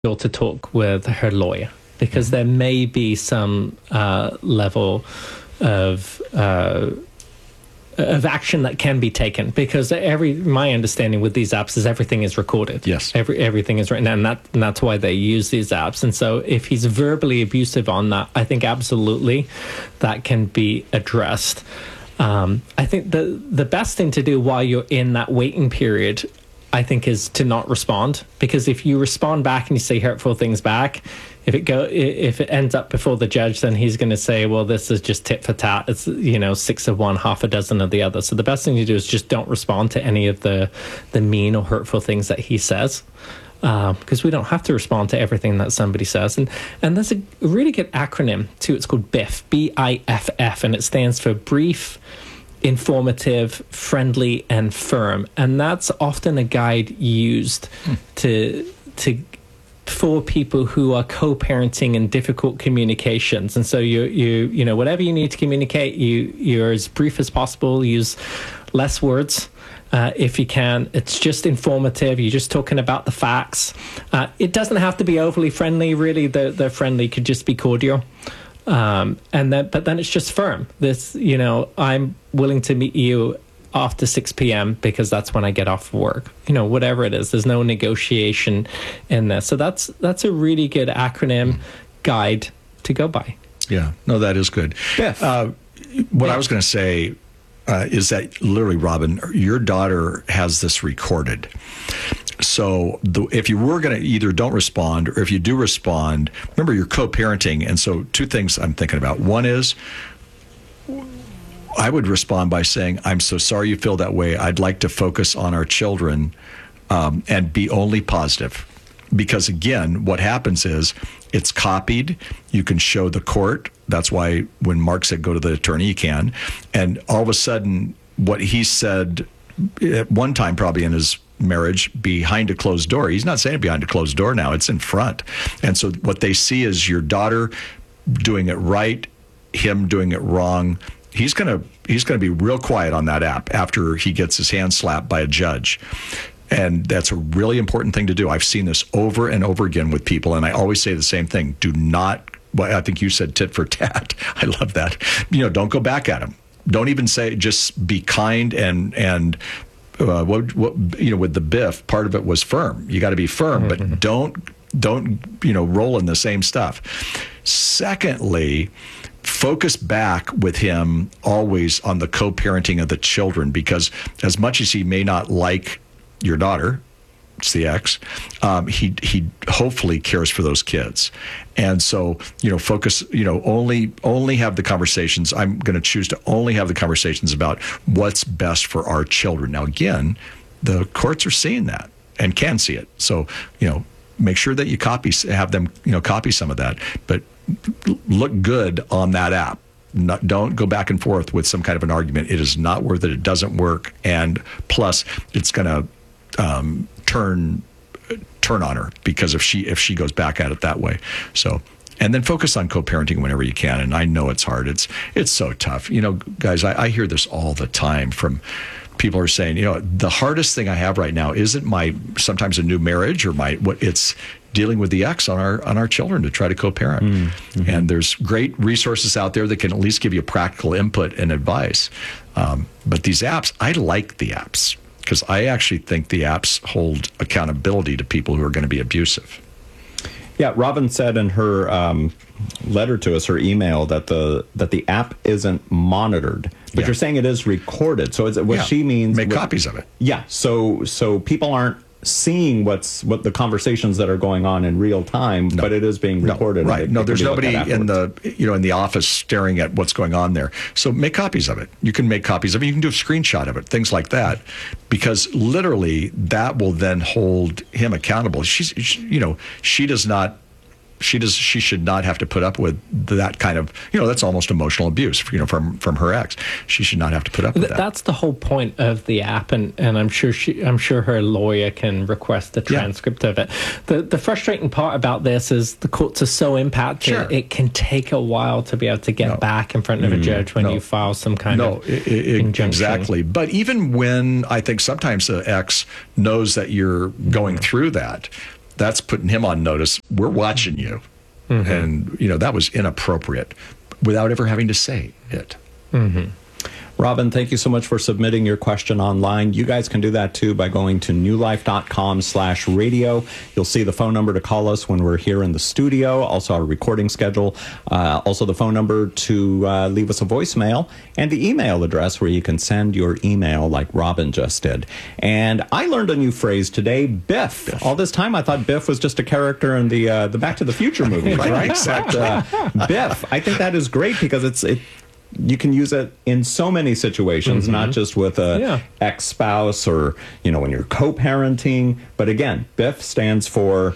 to talk with her lawyer, because there may be some level of action that can be taken, because my understanding with these apps is everything is recorded. Yes. Everything is written, and that's why they use these apps. And so if he's verbally abusive on that, I think absolutely that can be addressed. I think the best thing to do while you're in that waiting period, I think, is to not respond, because if you respond back and you say hurtful things back, if it ends up before the judge, then he's going to say, well, this is just tit for tat. It's 6 of one, half a dozen of the other. So the best thing to do is just don't respond to any of the mean or hurtful things that he says, because we don't have to respond to everything that somebody says. And there's a really good acronym too. It's called BIFF, BIFF, and it stands for brief, informative, friendly, and firm. And that's often a guide used for people who are co-parenting in difficult communications. And so you whatever you need to communicate, you're as brief as possible. Use less words if you can. It's just informative. You're just talking about the facts. It doesn't have to be overly friendly. Really, the friendly could just be cordial. But then it's just firm. This, I'm willing to meet you after 6 p.m. because that's when I get off work. Whatever it is, there's no negotiation in this. So that's a really good acronym guide to go by. Yeah, no, that is good. I was going to say is that literally, Robin, your daughter has this recorded. So if you were going to either don't respond, or if you do respond, remember you're co-parenting. And so two things I'm thinking about. One is, I would respond by saying, I'm so sorry you feel that way. I'd like to focus on our children and be only positive. Because again, what happens is it's copied. You can show the court. That's why when Mark said go to the attorney, you can. And all of a sudden, what he said at one time probably in his marriage behind a closed door, he's not saying it behind a closed door now, it's in front. And so what they see is your daughter doing it right, him doing it wrong. He's gonna be real quiet on that app after he gets his hand slapped by a judge. And that's a really important thing to do. I've seen this over and over again with people, and I always say the same thing. Do not, well, I think you said tit for tat. I love that. Don't go back at him. Don't even say, just be kind and with the BIFF, part of it was firm. You got to be firm, but don't roll in the same stuff. Secondly, focus back with him always on the co-parenting of the children, because as much as he may not like your daughter, it's the ex, he hopefully cares for those kids. And so, focus, only have the conversations. I'm going to choose to only have the conversations about what's best for our children. Now, again, the courts are seeing that and can see it. So, make sure that you have them, copy some of that, but look good on that app. Don't go back and forth with some kind of an argument. It is not worth it. It doesn't work. And plus, it's going to turn on her, because if she goes back at it that way. So, and then focus on co-parenting whenever you can. And I know it's hard. It's so tough. Guys, I hear this all the time from people who are saying, the hardest thing I have right now isn't sometimes a new marriage or it's dealing with the ex on our children to try to co-parent. Mm-hmm. And there's great resources out there that can at least give you practical input and advice. But these apps, I like the apps, because I actually think the apps hold accountability to people who are going to be abusive. Yeah, Robin said in her letter to us, her email, that the app isn't monitored, but you're saying it is recorded. So she means make copies of it. Yeah, so people aren't seeing what the conversations that are going on in real time, but it is being recorded. Right. No, there's nobody in the office staring at what's going on there. So make copies of it. You can make copies of it. You can do a screenshot of it, things like that, because literally that will then hold him accountable. She should not have to put up with that kind of, that's almost emotional abuse, from her ex. She should not have to put up with that. That's the whole point of the app, and I'm sure her lawyer can request a transcript of it. The frustrating part about this is the courts are so impacted. Sure. It can take a while to be able to get back in front of a judge when you file some kind of injunction. Exactly. But even when I think sometimes the ex knows that you're going through that, that's putting him on notice. We're watching you. And, that was inappropriate without ever having to say it. Robin, thank you so much for submitting your question online. You guys can do that too by going to newlife.com/radio. You'll see the phone number to call us when we're here in the studio, also our recording schedule, also the phone number to leave us a voicemail, and the email address where you can send your email like Robin just did. And I learned a new phrase today, Biff. All this time I thought Biff was just a character in the Back to the Future movie, right? But Biff, I think that is great because you can use it in so many situations, not just with a ex-spouse or, when you're co-parenting. But again, BIFF stands for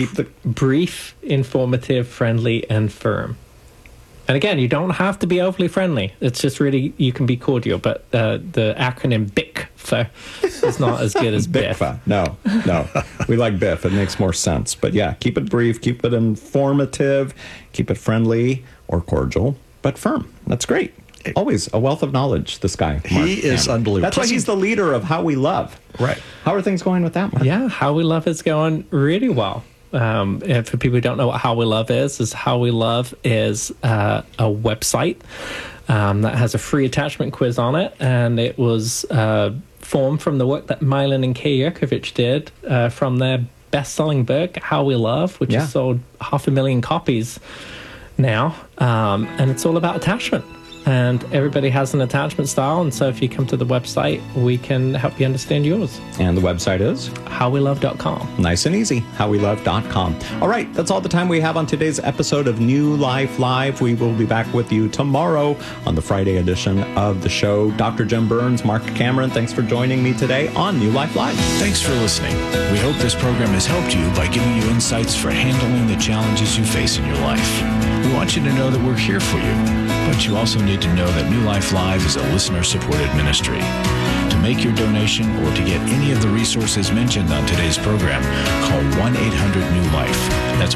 brief, informative, friendly, and firm. And again, you don't have to be overly friendly. It's just really, you can be cordial. But the acronym BICFA is not as good as BIFF. No. We like BIFF. It makes more sense. But yeah, keep it brief, keep it informative, keep it friendly or cordial, but firm. That's great. Always a wealth of knowledge, this guy. He is unbelievable. That's why he's the leader of How We Love. Right. How are things going with that, Mark? Yeah, How We Love is going really well. And for people who don't know what How We Love is How We Love is a website that has a free attachment quiz on it. And it was formed from the work that Milan and Kay Yerkovich did from their best-selling book, How We Love, which has sold 500,000 copies now, and it's all about attachment, and everybody has an attachment style, and so if you come to the website, we can help you understand yours. And the website is? HowWeLove.com. Nice and easy, HowWeLove.com. All right, that's all the time we have on today's episode of New Life Live. We will be back with you tomorrow on the Friday edition of the show. Dr. Jim Burns, Mark Cameron, thanks for joining me today on New Life Live. Thanks for listening. We hope this program has helped you by giving you insights for handling the challenges you face in your life. We want you to know that we're here for you, but you also need to know that New Life Live is a listener-supported ministry. To make your donation or to get any of the resources mentioned on today's program, call 1-800-NEW-LIFE. That's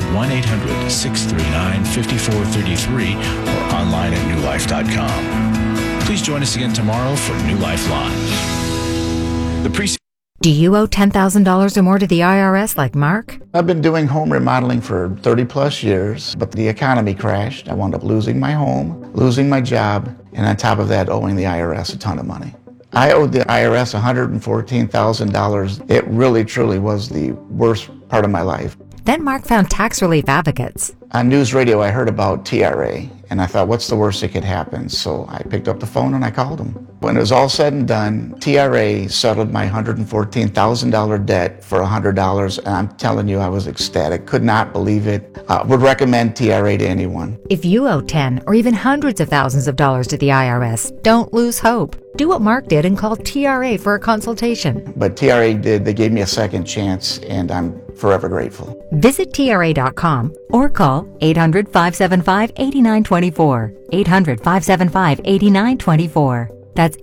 1-800-639-5433 or online at newlife.com. Please join us again tomorrow for New Life Live. Do you owe $10,000 or more to the IRS like Mark? I've been doing home remodeling for 30 plus years, but the economy crashed. I wound up losing my home, losing my job, and on top of that, owing the IRS a ton of money. I owed the IRS $114,000. It really, truly was the worst part of my life. Then Mark found tax relief advocates. On news radio, I heard about TRA, and I thought, what's the worst that could happen? So I picked up the phone and I called them. When it was all said and done, TRA settled my $114,000 debt for $100, and I'm telling you, I was ecstatic. Could not believe it. Would recommend TRA to anyone. If you owe 10 or even hundreds of thousands of dollars to the IRS, don't lose hope. Do what Mark did and call TRA for a consultation. But TRA did. They gave me a second chance, and I'm forever grateful. Visit TRA.com or call 800-575-8924. 800-575-8924. That's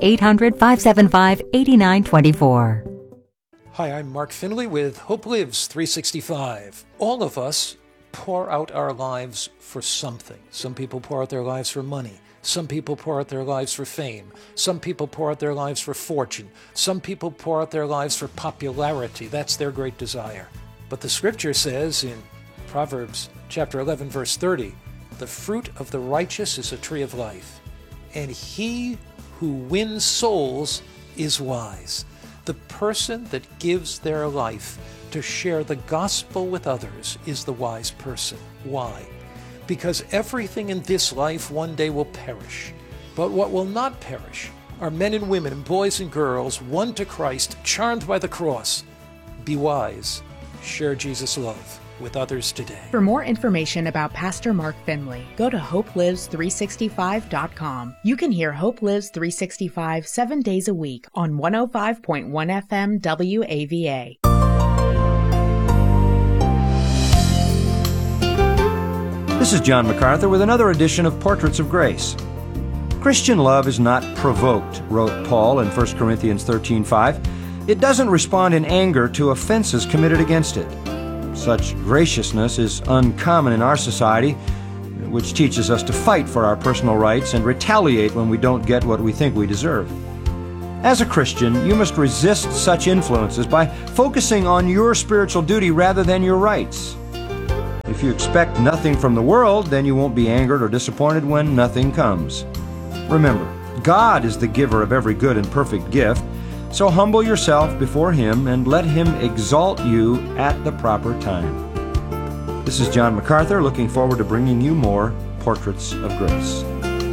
800-575-8924. Hi, I'm Mark Finley with Hope Lives 365. All of us pour out our lives for something. Some people pour out their lives for money. Some people pour out their lives for fame. Some people pour out their lives for fortune. Some people pour out their lives for popularity. That's their great desire. But the scripture says in Proverbs chapter 11, verse 30, the fruit of the righteous is a tree of life, and he who wins souls is wise. The person that gives their life to share the gospel with others is the wise person. Why? Because everything in this life one day will perish. But what will not perish are men and women and boys and girls won to Christ, charmed by the cross. Be wise. Share Jesus' love with others today. For more information about Pastor Mark Finley, go to HopeLives365.com. You can hear Hope Lives 365 7 days a week on 105.1 FM WAVA. This is John MacArthur with another edition of Portraits of Grace. Christian love is not provoked, wrote Paul in 1 Corinthians 13:5. It doesn't respond in anger to offenses committed against it. Such graciousness is uncommon in our society, which teaches us to fight for our personal rights and retaliate when we don't get what we think we deserve. As a Christian, you must resist such influences by focusing on your spiritual duty rather than your rights. If you expect nothing from the world, then you won't be angered or disappointed when nothing comes. Remember, God is the giver of every good and perfect gift, so humble yourself before Him and let Him exalt you at the proper time. This is John MacArthur, looking forward to bringing you more Portraits of Grace.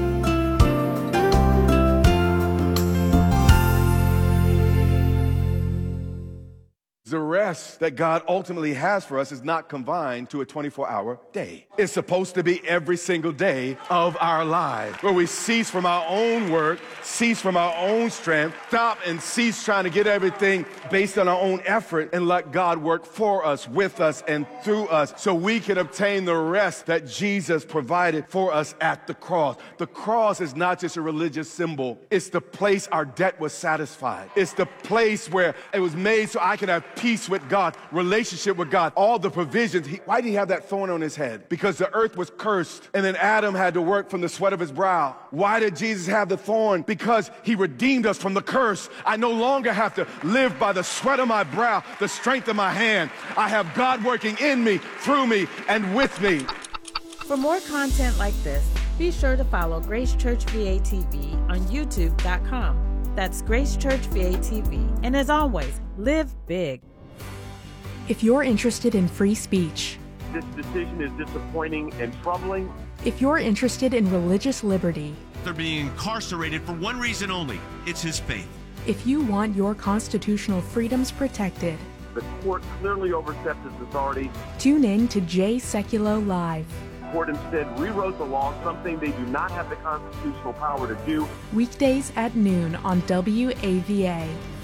The rest that God ultimately has for us is not confined to a 24-hour day. It's supposed to be every single day of our lives, where we cease from our own work, cease from our own strength, stop and cease trying to get everything based on our own effort, and let God work for us, with us, and through us, so we can obtain the rest that Jesus provided for us at the cross. The cross is not just a religious symbol. It's the place our debt was satisfied. It's the place where it was made so I can have peace with God, relationship with God, all the provisions. Why did he have that thorn on his head? Because the earth was cursed, and then Adam had to work from the sweat of his brow. Why did Jesus have the thorn? Because he redeemed us from the curse. I no longer have to live by the sweat of my brow, the strength of my hand. I have God working in me, through me, and with me. For more content like this, be sure to follow Grace Church VA TV on YouTube.com. That's Grace Church VA TV. And as always, live big. If you're interested in free speech, this decision is disappointing and troubling. If you're interested in religious liberty, they're being incarcerated for one reason only. It's his faith. If you want your constitutional freedoms protected, the court clearly overstepped its authority. Tune in to Jay Sekulow Live. The court instead rewrote the law, something they do not have the constitutional power to do. Weekdays at noon on WAVA.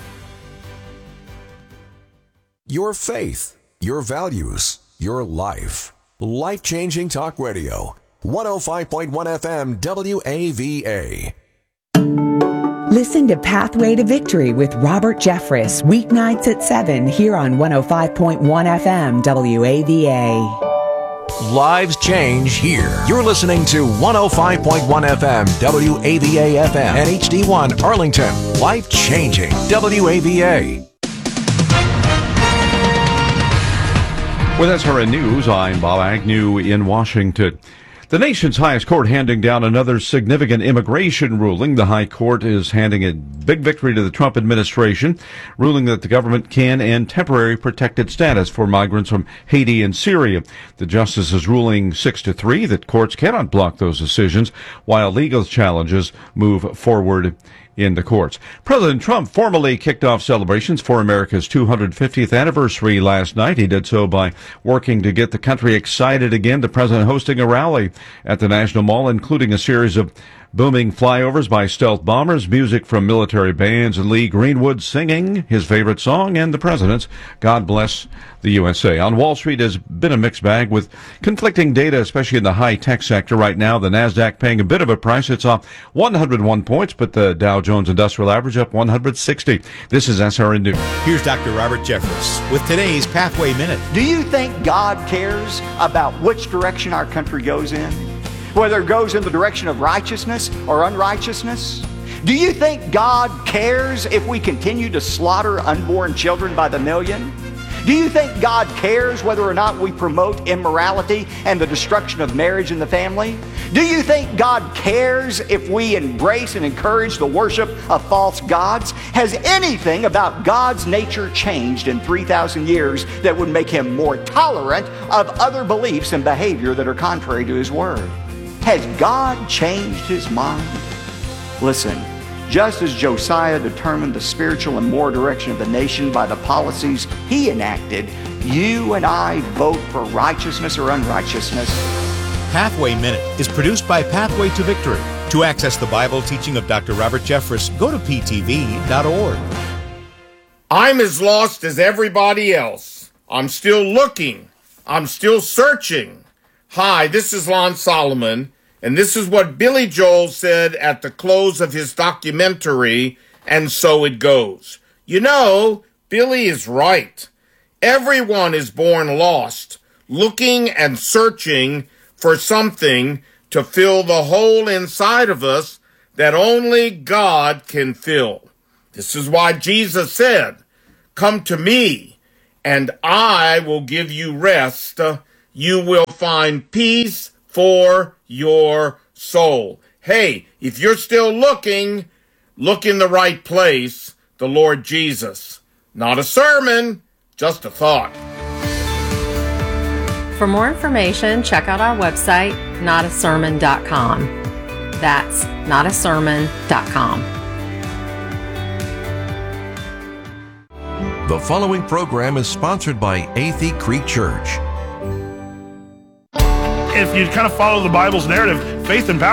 Your faith, your values, your life. Life-changing talk radio. 105.1 FM WAVA. Listen to Pathway to Victory with Robert Jeffress, weeknights at 7 here on 105.1 FM WAVA. Lives change here. You're listening to 105.1 FM WAVA FM and HD1 Arlington. Life-changing WAVA. With SRN News, I'm Bob Agnew in Washington. The nation's highest court handing down another significant immigration ruling. The High Court is handing a big victory to the Trump administration, ruling that the government can end temporary protected status for migrants from Haiti and Syria. The justice is ruling 6-3 that courts cannot block those decisions while legal challenges move forward in the courts. President Trump formally kicked off celebrations for America's 250th anniversary last night. He did so by working to get the country excited again. The president hosting a rally at the National Mall, including a series of booming flyovers by stealth bombers, music from military bands, and Lee Greenwood singing his favorite song, and the president's God Bless the USA. On Wall Street has been a mixed bag with conflicting data, especially in the high-tech sector right now. The NASDAQ paying a bit of a price. It's off 101 points, but the Dow Jones Industrial Average up 160. This is SRN News. Here's Dr. Robert Jeffress with today's Pathway Minute. Do you think God cares about which direction our country goes in? Whether it goes in the direction of righteousness or unrighteousness? Do you think God cares if we continue to slaughter unborn children by the million? Do you think God cares whether or not we promote immorality and the destruction of marriage and the family? Do you think God cares if we embrace and encourage the worship of false gods? Has anything about God's nature changed in 3,000 years that would make him more tolerant of other beliefs and behavior that are contrary to his word? Has God changed his mind? Listen, just as Josiah determined the spiritual and moral direction of the nation by the policies he enacted, you and I vote for righteousness or unrighteousness. Pathway Minute is produced by Pathway to Victory. To access the Bible teaching of Dr. Robert Jeffress, go to ptv.org. I'm as lost as everybody else. I'm still looking. I'm still searching. Hi, this is Lon Solomon, and this is what Billy Joel said at the close of his documentary, And So It Goes. You know, Billy is right. Everyone is born lost, looking and searching for something to fill the hole inside of us that only God can fill. This is why Jesus said, "Come to me, and I will give you rest. You will find peace for your soul." Hey, if you're still looking, look in the right place, the Lord Jesus. Not a sermon, just a thought. For more information, check out our website, notasermon.com. That's notasermon.com. The following program is sponsored by Athey Creek Church. If you kind of follow the Bible's narrative, faith and power